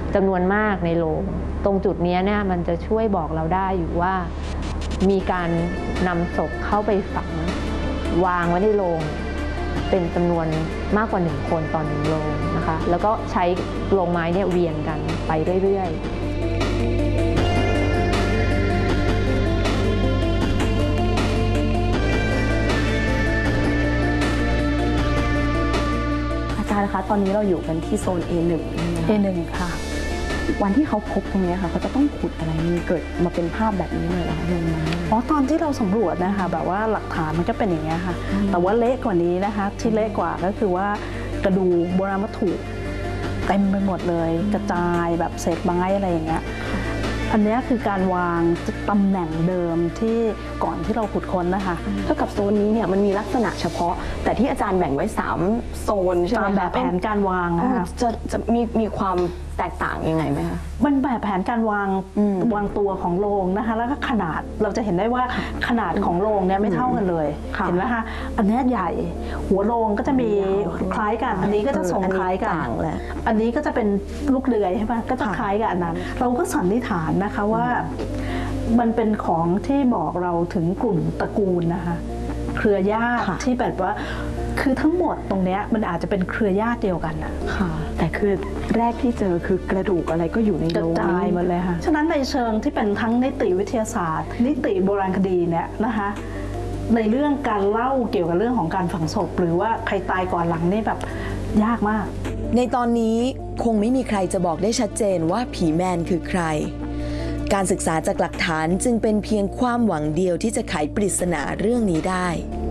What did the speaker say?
จำนวนมากในโรงตรงจุดนี้เนี่ยมันจะช่วยบอกเราได้อยู่ว่ามีการนำศพเข้าไปฝังวางไว้ในโรงเป็นจำนวนมากกว่า1 คนต่อ1 โรงนะคะแล้วก็ใช้โรงไม้เนี่ยเวียนกันไปเรื่อยๆนะคะตอนนี้เราอยู่กันที่โซน A1 A1 ค่ะวันที่เขาพบตรงนี้ค่ะเขาจะต้องขุดอะไรมีเกิดมาเป็นภาพแบบนี้เลยเหรอลงมาตอนที่เราสำรวจนะคะแบบว่าหลักฐานมันก็เป็นอย่างเงี้ยค่ะแต่ว่าเละกว่านี้นะคะที่เละกว่าก็คือว่ากระดูกโบราณวัตถุเต็มไปหมดเลยกระจายแบบเศษไม้อะไรอย่างเงี้ยอันนี้คือการวางตำแหน่งเดิมที่ก่อนที่เราขุดค้นนะคะเท่ากับโซนนี้เนี่ยมันมีลักษณะเฉพาะแต่ที่อาจารย์แบ่งไว้3 โซนใช่ไหมคะแบบแผนการวางนะคะจะมีความแตกต่างยังไงไหมคะมันแบบแผนการวางตัวของโรงนะคะแล้วก็ขนาดเราจะเห็นได้ว่าขนาดของโรงเนี่ยไม่เท่ากันเลยเห็นไหมคะอันนี้ใหญ่หัวโรงก็จะมีคล้ายกันอันนี้ก็จะทรงคล้ายกันอันนี้ก็จะเป็นลูกเดือยใช่ไหมก็จะคล้ายกับอันนั้นเราก็สันนิษฐานนะคะว่ามันเป็นของที่บอกเราถึงกลุ่มตระกูลนะคะเครือญาติที่แบบว่าคือทั้งหมดตรงนี้มันอาจจะเป็นเครือญาติเดียวกันนะค่ะแต่คือแรกที่เจอคือกระดูกอะไรก็อยู่ในโรงกระจายหมดเลยค่ะฉะนั้นในเชิงที่เป็นทั้งนิติวิทยาศาสตร์นิติโบราณคดีเนี่ยนะคะในเรื่องการเล่าเกี่ยวกับเรื่องของการฝังศพหรือว่าใครตายก่อนหลังนี่แบบยากมากในตอนนี้คงไม่มีใครจะบอกได้ชัดเจนว่าผีแมนคือใครการศึกษาจากหลักฐานจึงเป็นเพียงความหวังเดียวที่จะไขปริศนาเรื่องนี้ได้